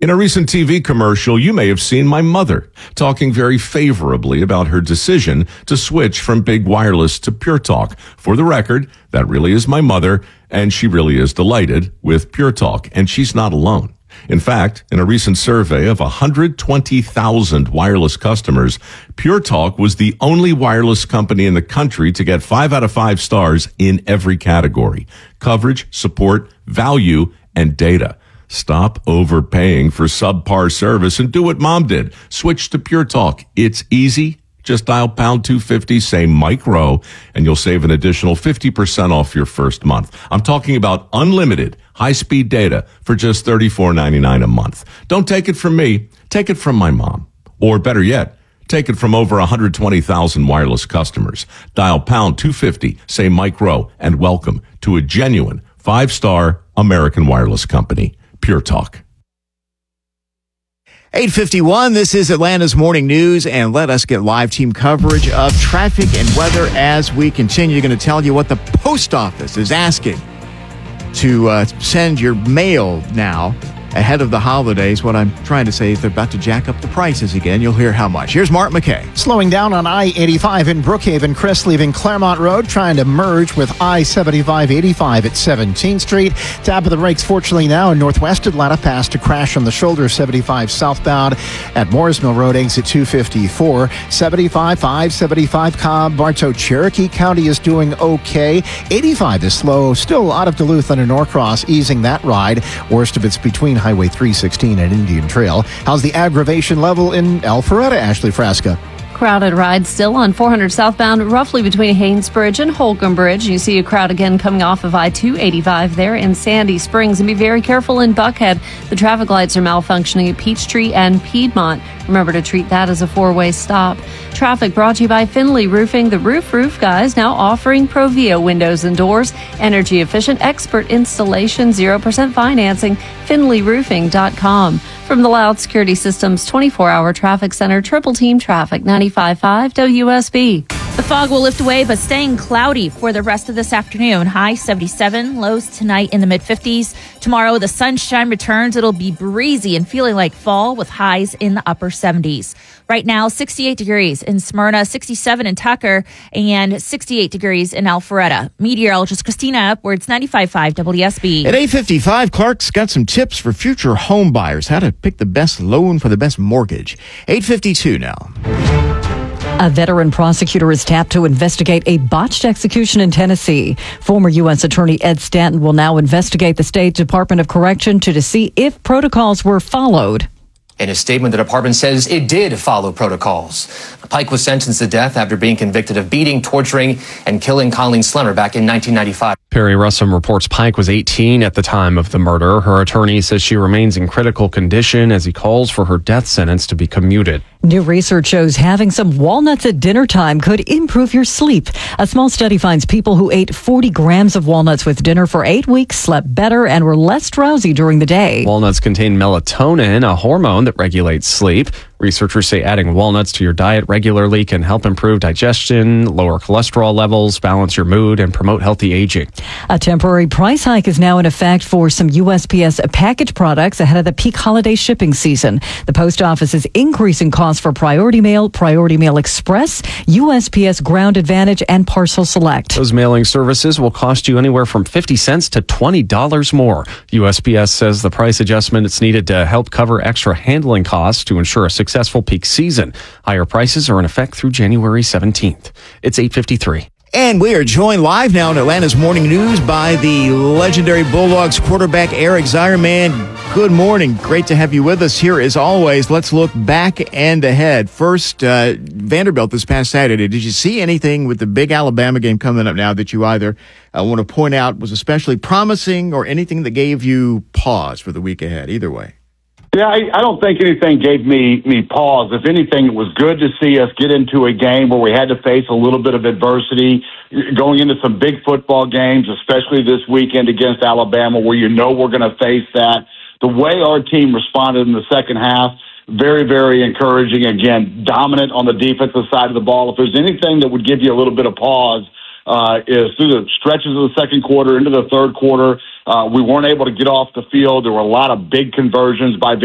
In a recent TV commercial, you may have seen my mother talking very favorably about her decision to switch from Big Wireless to Pure Talk. For the record, that really is my mother, and she really is delighted with Pure Talk, and she's not alone. In fact, in a recent survey of 120,000 wireless customers, Pure Talk was the only wireless company in the country to get 5 out of 5 stars in every category: coverage, support, value, and data. Stop overpaying for subpar service and do what Mom did. Switch to Pure Talk. It's easy. Just dial pound 250, say Mike Rowe, and you'll save an additional 50% off your first month. I'm talking about unlimited high-speed data for just $34.99 a month. Don't take it from me. Take it from my mom. Or better yet, take it from over 120,000 wireless customers. Dial pound 250, say Mike Rowe, and welcome to a genuine 5-star American wireless company. Pure Talk. 8:51, this is Atlanta's Morning News, and let us get live team coverage of traffic and weather as we continue. Going to tell you what the post office is asking to send your mail now ahead of the holidays. What I'm trying to say is they're about to jack up the prices again. You'll hear how much. Here's Mark McKay. Slowing down on I-85 in Brookhaven. Chris leaving Claremont Road, trying to merge with I-75-85 at 17th Street. Tap of the brakes, fortunately, now in northwest Atlanta, past a crash on the shoulder 75 southbound at Morris Mill Road, exit 254. 75, 575 Cobb, Bartow, Cherokee County is doing okay. 85 is slow, still out of Duluth under Norcross, easing that ride. Worst of it's between Highway 316 and Indian Trail. How's the aggravation level in Alpharetta, Ashley Frasca? Crowded ride still on 400 southbound, roughly between Haynesbridge and Holcomb Bridge. You see a crowd again coming off of I-285 there in Sandy Springs. And be very careful in Buckhead. The traffic lights are malfunctioning at Peachtree and Piedmont. Remember to treat that as a 4-way stop. Traffic brought to you by Finley Roofing. The roof guys now offering Provia windows and doors. Energy efficient expert installation, 0% financing. FinleyRoofing.com. From the Loud Security Systems 24-hour traffic center, Triple Team Traffic, 95.5 WSB. The fog will lift away, but staying cloudy for the rest of this afternoon. High 77, lows tonight in the mid-50s. Tomorrow, the sunshine returns. It'll be breezy and feeling like fall with highs in the upper 70s. Right now, 68 degrees in Smyrna, 67 in Tucker, and 68 degrees in Alpharetta. Meteorologist Christina Upwards, 95.5 WSB. At 8:55, Clark's got some tips for future home buyers, how to pick the best loan for the best mortgage. 8:52 now. A veteran prosecutor is tapped to investigate a botched execution in Tennessee. Former U.S. Attorney Ed Stanton will now investigate the State Department of Correction to see if protocols were followed. In a statement, the department says it did follow protocols. Pike was sentenced to death after being convicted of beating, torturing, and killing Colleen Slemmer back in 1995. Perry Russum reports Pike was 18 at the time of the murder. Her attorney says she remains in critical condition as he calls for her death sentence to be commuted. New research shows having some walnuts at dinner time could improve your sleep. A small study finds people who ate 40 grams of walnuts with dinner for 8 weeks slept better and were less drowsy during the day. Walnuts contain melatonin, a hormone that regulates sleep. Researchers say adding walnuts to your diet regularly can help improve digestion, lower cholesterol levels, balance your mood, and promote healthy aging. A temporary price hike is now in effect for some USPS package products ahead of the peak holiday shipping season. The post office is increasing costs for Priority Mail, Priority Mail Express, USPS Ground Advantage, and Parcel Select. Those mailing services will cost you anywhere from 50 cents to $20 more. USPS says the price adjustment is needed to help cover extra handling costs to ensure a successful peak season. Higher prices are in effect through January 17th. It's 8:53. And we are joined live now in Atlanta's Morning News by the legendary Bulldogs quarterback Eric Zierman. Good morning. Great to have you with us here as always. Let's look back and ahead. First, Vanderbilt this past Saturday. Did you see anything with the big Alabama game coming up now that you either want to point out was especially promising or anything that gave you pause for the week ahead? Either way. Yeah, I don't think anything gave me pause. If anything, it was good to see us get into a game where we had to face a little bit of adversity, going into some big football games, especially this weekend against Alabama, where you know we're going to face that. The way our team responded in the second half, very, very encouraging. Again, dominant on the defensive side of the ball. If there's anything that would give you a little bit of pause, is through the stretches of the second quarter into the third quarter, we weren't able to get off the field. There were a lot of big conversions by